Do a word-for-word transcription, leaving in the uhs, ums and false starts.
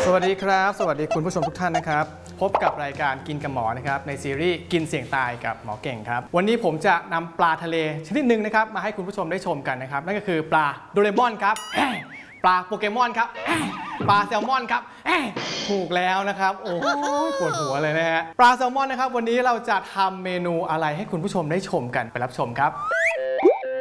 สวัสดีครับสวัสดีคุณผู้ชมทุกท่านนะครับพบกับรายการกินกับหมอนะครับในซีรีส์กินเสี่ยงตายกับหมอเก่งครับวันนี้ผมจะนำปลาทะเลชนิดหนึ่งนะครับมาให้คุณผู้ชมได้ชมกันนะครับนั่นก็คือปลาโดเรมอนครับปลาโปเกมอนครับปลาแซลมอนครับถูกแล้วนะครับโอ้ปวดหัวเลยนะฮะปลาแซลมอนนะครับวันนี้เราจะทำเมนูอะไรให้คุณผู้ชมได้ชมกันไปรับชมครับ